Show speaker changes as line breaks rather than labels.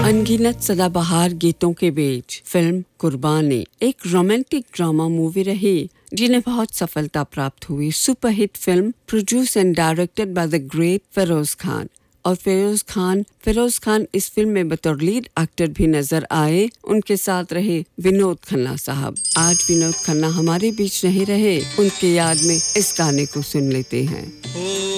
अनगिनत सदाबहार गीतों के बीच फिल्म कुर्बानी एक रोमांटिक ड्रामा मूवी रही जिन्हें बहुत सफलता प्राप्त हुई। Superhit film produce and directed by the great Firoz Khan. और फिरोज खान इस फिल्म में बतौर लीड एक्टर भी नजर आए। उनके साथ रहे विनोद खन्ना साहब। आज विनोद खन्ना हमारे बीच नहीं रहे, उनके याद में इस गाने को सुन लेते हैं।